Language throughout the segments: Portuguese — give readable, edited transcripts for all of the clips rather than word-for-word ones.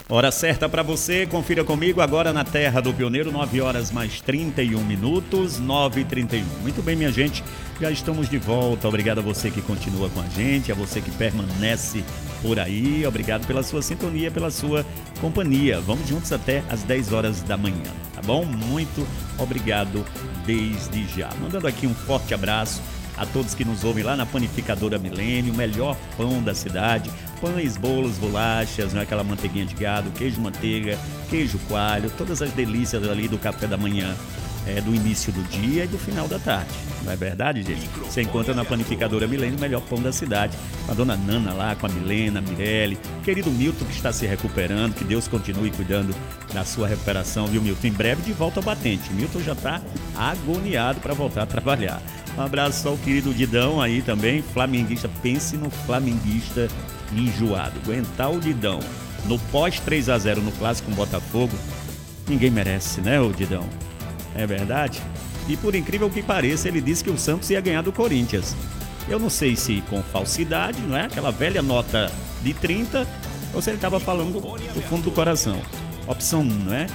Hora certa para você, confira comigo agora na Terra do Pioneiro, 9 horas mais 31 minutos, 9h31. Muito bem, minha gente, já estamos de volta. Obrigado a você que continua com a gente, a você que permanece por aí. Obrigado pela sua sintonia, pela sua companhia. Vamos juntos até às 10 horas da manhã, tá bom? Muito obrigado desde já. Mandando aqui um forte abraço a todos que nos ouvem lá na Panificadora Milênio, o melhor pão da cidade, pães, bolos, bolachas, né? Aquela manteiguinha de gado, queijo manteiga, queijo coalho, todas as delícias ali do café da manhã, do início do dia e do final da tarde. Não é verdade, gente? Você encontra na Panificadora Milênio o melhor pão da cidade, com a dona Nana lá, com a Milena, a Mirelle, o querido Milton que está se recuperando, que Deus continue cuidando da sua recuperação, viu, Milton? Em breve de volta ao batente. Milton já está agoniado para voltar a trabalhar. Um abraço ao querido Didão aí também, flamenguista. Pense no flamenguista enjoado. Aguentar o Didão no pós 3-0 no Clássico com Botafogo, ninguém merece, né, o Didão? É verdade? E por incrível que pareça, ele disse que o Santos ia ganhar do Corinthians. Eu não sei se com falsidade, não é? Aquela velha nota de 30, ou se ele estava falando do fundo do coração. Opção 1, não é?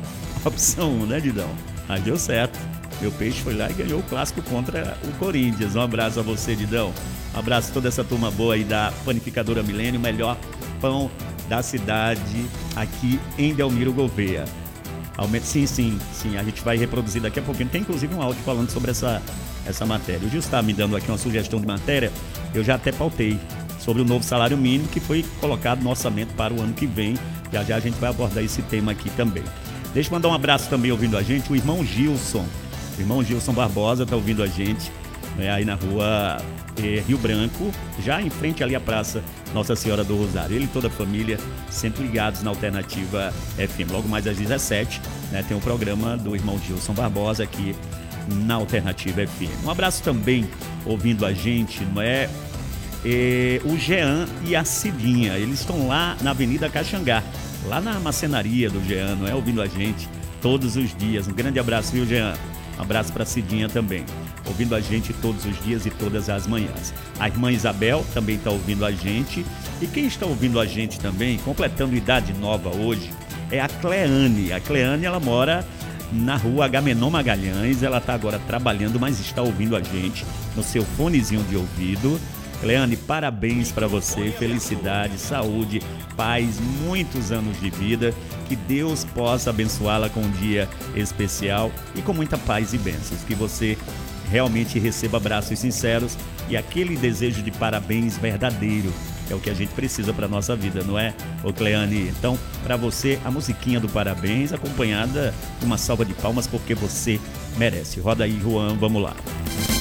Opção 1, né, Didão? Mas deu certo. Meu peixe foi lá e ganhou o clássico contra o Corinthians. Um abraço a você, Didão. Um abraço a toda essa turma boa aí da Panificadora Milênio, o melhor pão da cidade aqui em Delmiro Gouveia. Sim, a gente vai reproduzir daqui a pouquinho. Tem inclusive um áudio falando sobre essa matéria. O Gil está me dando aqui uma sugestão de matéria, eu já até pautei, sobre o novo salário mínimo que foi colocado no orçamento para o ano que vem. Já a gente vai abordar esse tema aqui também. Deixa eu mandar um abraço também ouvindo a gente, o irmão Gilson. O irmão Gilson Barbosa está ouvindo a gente, aí na rua Rio Branco, já em frente ali à Praça Nossa Senhora do Rosário. Ele e toda a família sempre ligados na Alternativa FM. Logo mais às 17, né, tem o programa do irmão Gilson Barbosa aqui na Alternativa FM. Um abraço também ouvindo a gente, não é? O Jean e a Cidinha, eles estão lá na Avenida Caxangá, lá na macenaria do Jean, não é? Ouvindo a gente todos os dias. Um grande abraço, viu, Jean? Um abraço para a Cidinha também, ouvindo a gente todos os dias e todas as manhãs. A irmã Isabel também está ouvindo a gente. E quem está ouvindo a gente também, completando idade nova hoje, é a Cleane. A Cleane, ela mora na rua Agamenon Magalhães. Ela está agora trabalhando, mas está ouvindo a gente no seu fonezinho de ouvido. Cleane, parabéns para você, felicidade, saúde, paz, muitos anos de vida, que Deus possa abençoá-la com um dia especial e com muita paz e bênçãos, que você realmente receba abraços sinceros e aquele desejo de parabéns verdadeiro, é o que a gente precisa para a nossa vida, não é, ô Cleane? Então, para você, a musiquinha do parabéns, acompanhada de uma salva de palmas, porque você merece. Roda aí, Juan, vamos lá.